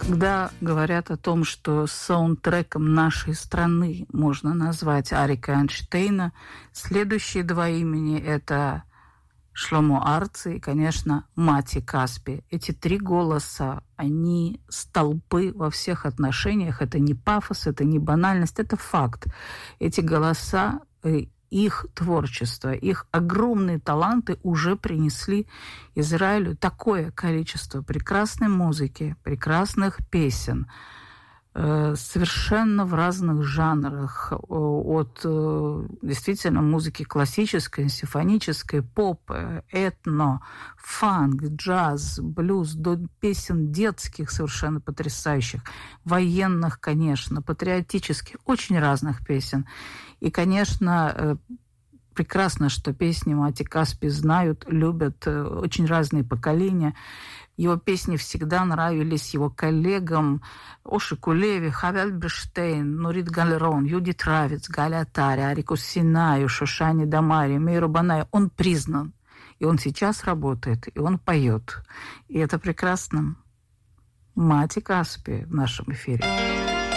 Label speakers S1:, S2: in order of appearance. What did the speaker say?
S1: Когда говорят о том, что саундтреком нашей страны можно назвать Арика Эйнштейна, следующие два имени – это Шломо Арци и, конечно, Мати Каспи. Эти три голоса, они столпы во всех отношениях. Это не пафос, это не банальность, это факт. Эти голоса, их творчество, их огромные таланты уже принесли Израилю такое количество прекрасной музыки, прекрасных песен, совершенно в разных жанрах, от действительно музыки классической, симфонической, поп, этно, фанк, джаз, блюз, до песен детских совершенно потрясающих, военных, конечно, патриотических, очень разных песен. И, конечно, прекрасно, что песни Мати Каспи знают, любят очень разные поколения. Его песни всегда нравились его коллегам Ошику Леви, Хаве Альберштейн, Нурит Галерон, Юдит Равиц, Галя Тари, Арику Синаю, Шошане Дамари, Мейру Банай. Он признан. И он сейчас работает, и он поет. И это прекрасно. Мати Каспи в нашем эфире.